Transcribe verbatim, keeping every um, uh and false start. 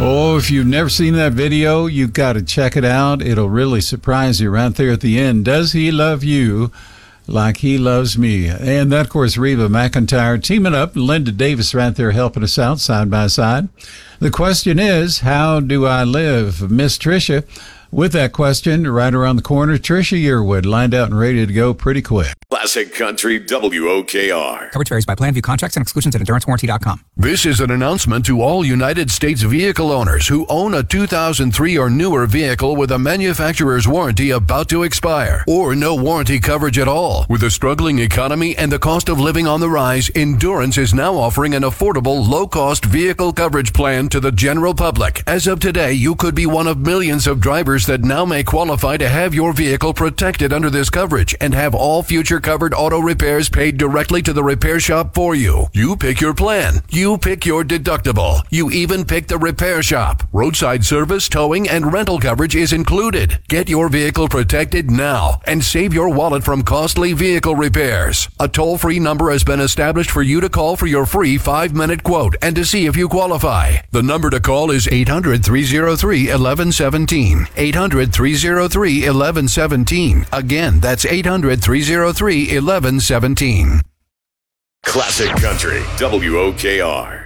Oh, if you've never seen that video, you've got to check it out. It'll really surprise you right there at the end. Does he love you like he loves me? And that, of course, Reba McEntire teaming up, Linda Davis right there helping us out side by side. The question is, how do I live? Miss Tricia, with that question right around the corner, Tricia Yearwood lined out and ready to go pretty quick. Classic Country W O K R. Coverage varies by plan, view contracts and exclusions at endurance warranty dot com. This is an announcement to all United States vehicle owners who own a two thousand three or newer vehicle with a manufacturer's warranty about to expire, or no warranty coverage at all. With a struggling economy and the cost of living on the rise, Endurance is now offering an affordable, low-cost vehicle coverage plan to the general public. As of today, you could be one of millions of drivers that now may qualify to have your vehicle protected under this coverage and have all future covered auto repairs paid directly to the repair shop for you. You pick your plan. You pick your deductible. You even pick the repair shop. Roadside service, towing, and rental coverage is included. Get your vehicle protected now and save your wallet from costly vehicle repairs. A toll-free number has been established for you to call for your free five-minute quote and to see if you qualify. The number to call is eight hundred, three oh three, one one one seven. eight hundred, three oh three, one one one seven. Again, that's eight hundred, three oh three, one one one seven. Classic Country W O K R.